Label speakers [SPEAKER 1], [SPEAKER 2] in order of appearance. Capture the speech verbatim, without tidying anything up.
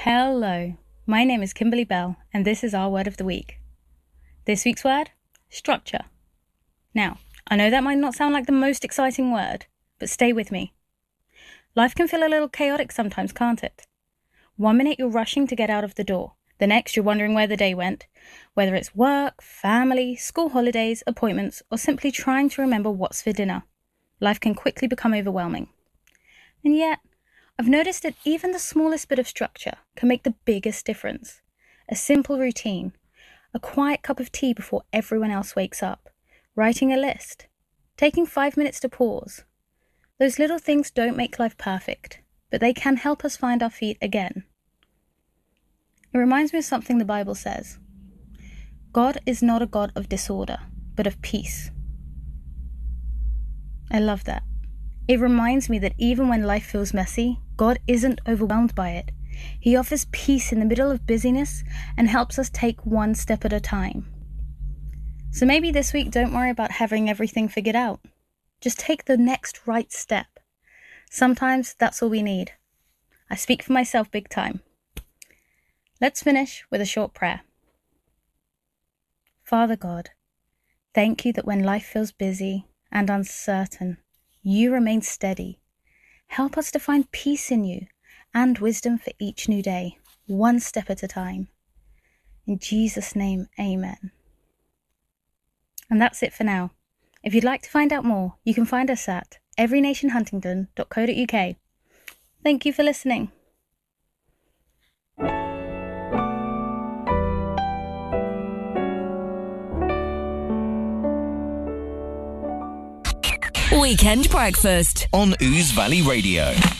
[SPEAKER 1] Hello, my name is Kimberly Bell, and this is our word of the week. This week's word, structure. Now, I know that might not sound like the most exciting word, but stay with me. Life can feel a little chaotic sometimes, can't it? One minute you're rushing to get out of the door. The next you're wondering where the day went, whether it's work, family, school holidays, appointments, or simply trying to remember what's for dinner. Life can quickly become overwhelming. And yet, I've noticed that even the smallest bit of structure can make the biggest difference. A simple routine, a quiet cup of tea before everyone else wakes up, writing a list, taking five minutes to pause. Those little things don't make life perfect, but they can help us find our feet again. It reminds me of something the Bible says. God is not a God of disorder, but of peace. I love that. It reminds me that even when life feels messy, God isn't overwhelmed by it. He offers peace in the middle of busyness and helps us take one step at a time. So maybe this week, don't worry about having everything figured out. Just take the next right step. Sometimes that's all we need. I speak for myself big time. Let's finish with a short prayer. Father God, thank you that when life feels busy and uncertain, you remain steady. Help us to find peace in you and wisdom for each new day, one step at a time. In Jesus' name, amen. And that's it for now. If you'd like to find out more, you can find us at every nation huntingdon dot co dot uk. Thank you for listening.
[SPEAKER 2] Weekend Breakfast
[SPEAKER 3] on Ouse Valley Radio.